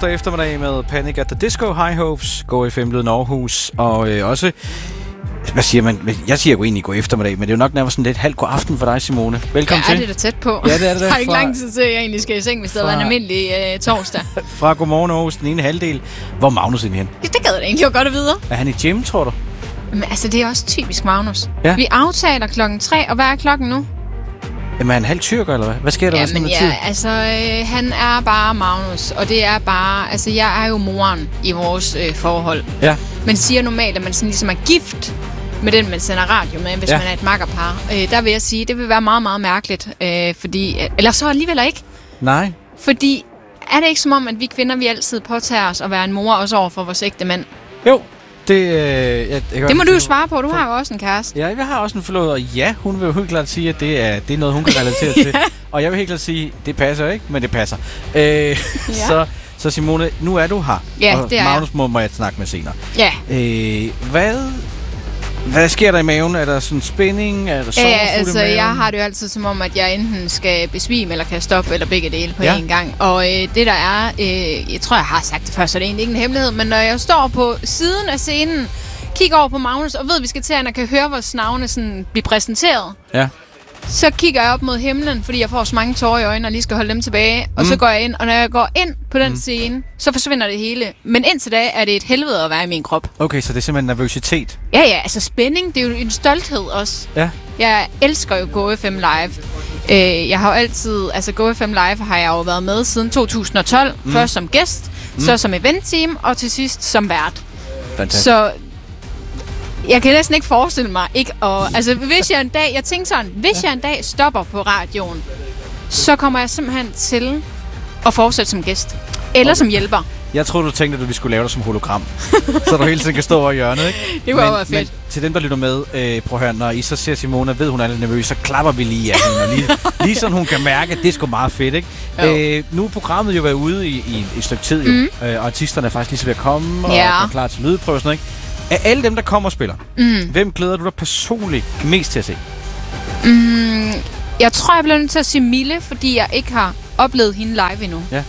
torsdag eftermiddag med Panic at the Disco, High Hopes, Go FM Lyden Aarhus, og også, hvad siger man? Jeg siger jo egentlig god eftermiddag, men det er jo nok nærmest sådan lidt halv god aften for dig, Simone. Velkommen til. Ja, det er da tæt på. Ja, det er det. Jeg har ikke lang tid til, at jeg egentlig skal i seng, hvis det var en almindelig torsdag. Fra Godmorgen Aarhus, den ene halvdel. Hvor er Magnus ind hen? Ja, det gad jeg da egentlig godt at vide. Er han i gym, tror du? Men altså, det er også typisk Magnus. Ja. Vi aftaler 3:00, og hvad er klokken nu? Jamen, er han halv tyrker, eller hvad? Hvad sker der med sådan noget tid? Altså, han er bare Magnus, og det er bare... Altså, jeg er jo moren i vores forhold. Ja. Man siger normalt, at man sådan ligesom er gift med den, man sender radio med, hvis man er et makkerpar. Der vil jeg sige, det vil være meget, meget mærkeligt, fordi... Eller så alligevel ikke. Nej. Fordi er det ikke som om, at vi kvinder, vi altid påtager os at være en mor, også over for vores ægte mand? Jo. Det må du jo svare på. Du har jo også en kæreste. Ja, jeg har også en forlovet, og ja, hun vil jo helt klart sige, at det er noget, hun kan relatere til. Og jeg vil helt klart sige, det passer ikke, men det passer. Så Simone, nu er du her. Ja, og det er Magnus må jeg snakke med senere. Ja. Hvad sker der i maven? Er der sådan spænding? Er der sovefuld i maven? Jeg har det jo altid som om, at jeg enten skal besvime eller kan stoppe, eller begge dele på én gang. Og det der er, jeg tror, jeg har sagt det før, så det er egentlig ikke en hemmelighed, men når jeg står på siden af scenen, kigger over på Magnus og ved, at vi skal til, at kan høre vores navne sådan blive præsenteret, så kigger jeg op mod himlen, fordi jeg får så mange tårer i øjnene og lige skal holde dem tilbage. Og så går jeg ind, og når jeg går ind på den scene, så forsvinder det hele. Men indtil da er det et helvede at være i min krop. Okay, så det er simpelthen nervøsitet? Ja, altså spænding, det er jo en stolthed også. Ja. Jeg elsker jo Go FM Live. Jeg har jo altid, altså Go FM Live har jeg jo været med siden 2012. Først som gæst, så som eventteam, og til sidst som vært. Fantastisk. Så jeg kan næsten ikke forestille mig ikke at... Altså, hvis jeg en dag stopper på radioen, så kommer jeg simpelthen til at fortsætte som gæst. Eller som hjælper. Jeg troede, du tænkte, at vi skulle lave dig som hologram. Så du hele tiden kan stå over i hjørnet, ikke? Det var jo fedt. Men til dem, der lytter med, prøv at høre, når I så ser Simone, ved hun er lidt nervøs, så klapper vi lige af hende. Lige sådan hun kan mærke, at det er sgu meget fedt, ikke? Nu er programmet jo været ude i et stykke tid, og artisterne er faktisk lige så ved at komme, og er klar til lydprøve og sådan, ikke? Af alle dem, der kommer og spiller, hvem glæder du dig personligt mest til at se? Jeg tror, jeg bliver nødt til at sige Mille, fordi jeg ikke har oplevet hende live endnu. Ja.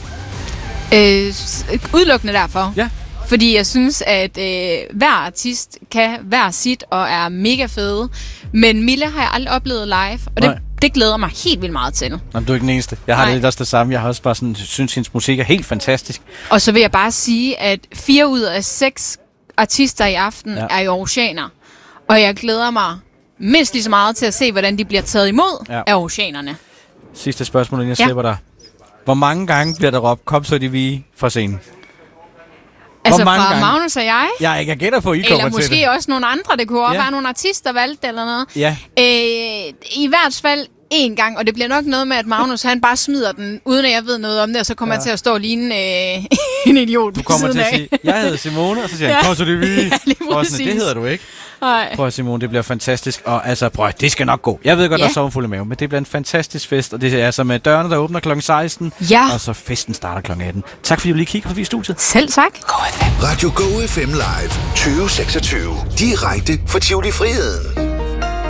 Udelukkende derfor. Ja. Fordi jeg synes, at hver artist kan hver sit og er mega fede. Men Mille har jeg aldrig oplevet live, og det glæder mig helt vildt meget til. Jamen, du er ikke den eneste. Jeg har det også det samme. Jeg har også bare sådan, synes, hendes musik er helt fantastisk. Og så vil jeg bare sige, at 4 ud af 6 artister i aften er jo oceaner. Og jeg glæder mig mindst lige så meget til at se, hvordan de bliver taget imod af oceanerne. Sidste spørgsmål, inden jeg slipper dig. Hvor mange gange bliver der råbt, kom så de vi fra scenen? Altså fra gange? Magnus og jeg? Jeg gætter på, I kommer til det. Eller måske også nogle andre. Det kunne også være nogle artister valgte eller noget. Ja. I hvert fald 1 gang, og det bliver nok noget med, at Magnus han bare smider den, uden at jeg ved noget om det, og så kommer jeg til at stå og ligne en idiot. Du kommer til at sige, jeg hedder Simone, og så siger han, kom så det vi. Det hedder du ikke. Nej. Prøv Simone, det bliver fantastisk, og altså, det skal nok gå. Jeg ved godt, der er sommerfuld i maven, men det bliver en fantastisk fest, og det er altså med dørene, der åbner kl. 16, og så festen starter kl. 18. Tak fordi du lige kigger forbi studiet. Selv tak. Radio Go FM Live 2026. Direkte fra Tivoli Friheden.